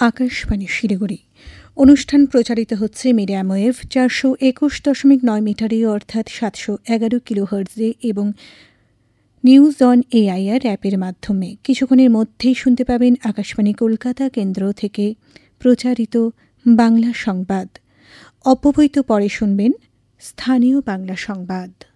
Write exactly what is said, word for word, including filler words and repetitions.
আকাশবাণী শিলিগুড়ি। অনুষ্ঠান প্রচারিত হচ্ছে মিডিয়াম ওয়েভ চারশো একুশ দশমিক নয় মিটারে অর্থাৎ সাতশো এগারো কিলোহার্টজে এবং নিউজ অন এআইআর অ্যাপের মাধ্যমে। কিছুক্ষণের মধ্যেই শুনতে পাবেন আকাশবাণী কলকাতা কেন্দ্র থেকে প্রচারিত বাংলা সংবাদ। অব্যবহিত পরে শুনবেন স্থানীয় বাংলা সংবাদ।